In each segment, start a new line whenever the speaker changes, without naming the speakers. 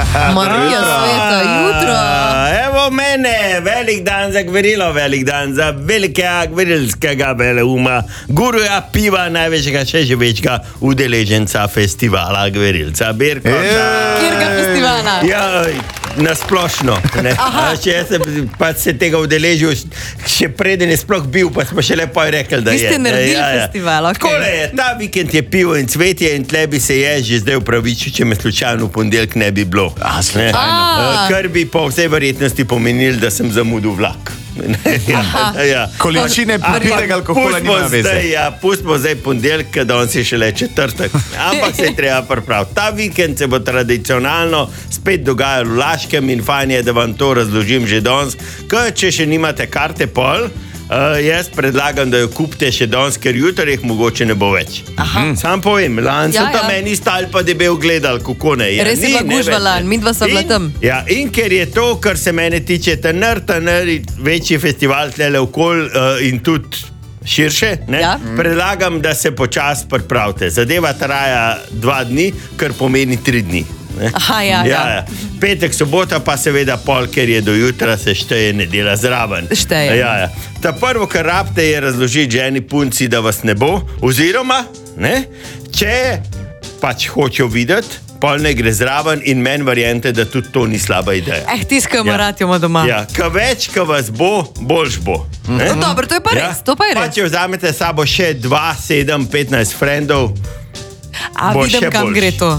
Marija sveta, jutro.
Evo mene, velik dan za gverilo, velik dan za velikega gverilskega veleuma, guruja piva, največjega še živečega udeleženca festivala gverilca Birkota.
Kjerga festivala?
Ja, nasplošno. Jaz pač se tega udeležil, še preden je sploh bil, pa smo še lepo rekli, da je.
Vi ste naredili festival, ok.
Takole je, ta vikend je pivo in cvetje in tle bi se je že zdaj upravičil, če me slučajno v ponedeljek ne bi bilo. Kar bi po vsej verjetnosti pomenil, da sem zamudil vlak.
Količine pitega alkohola nima veze.
Pustimo zdaj ponedeljek, da on si šele četrtek. Ampak se je treba pripraviti. Ta vikend se bo tradicionalno spet dogajalo v Laškem in fajn je, da vam to razložim že danes. Če še nimate karte pol, jaz predlagam, da jo kupite še danes, ker jutri jih mogoče ne bo več. Sam povem, lani so tam meni stali pa debel gledali, kako ne je.
Res je pa gužva lani, midva sva bila tam.
Ja, in ker je to, kar se mene tiče, taner, večji festival tlele okol in tudi širše, predlagam, da se počas pripravite. Zadeva traja 2 dni, kar pomeni 3 dni. Petek, sobota pa seveda pol, ker je do jutra, se šteje nedela zraven.
Šteje.
Ta prvo, kar rabite, je razložiti ženi punci, da vas ne bo, oziroma, če pač hočejo videti, pol ne gre zraven in meni verjente, da tudi to ni slaba ideja.
Tiskamo ratjoma doma.
Ka več, ka vas bo, boljš bo.
Dobro, to je pa res, to pa je res.
Pa če vzamete sabo še 2, 7, 15 frendov,
vidim, kam gre to.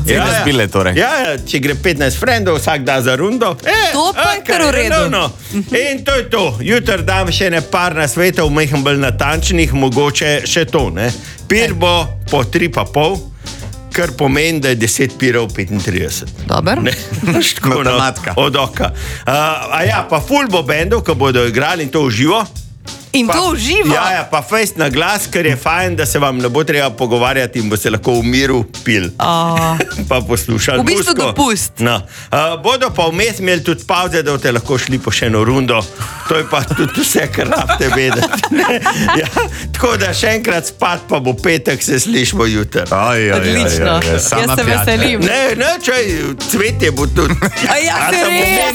Če gre 15 frendov, vsak da za rundo.
To pa je kar v redu.
In to je to. Jutri dam še ne par nasvetov, majhen bolj natančnih, mogoče še to. Pir bo po 3,5, kar pomeni, da je 10 pirov 35.
Dobar.
Matematika.
Od oka. Pa ful bo bendov, ko bodo igrali in to uživo.
In to uživo?
Pa fejst na glas, ker je fajn, da se vam ne bo treba pogovarjati in bo se lahko v miru pil. Pa poslušali
v bistvu
musko.
Dopust.
Bodo pa vmes imeli tudi pauze, da boste lahko šli po še eno rundo. To je pa tudi vse, kar rabite vedeti. Tako da še enkrat spat, pa bo petek, se slišimo jutri.
Odlično. Jaz se veselim.
Ne, čaj, cvetje bo tudi.
Se res.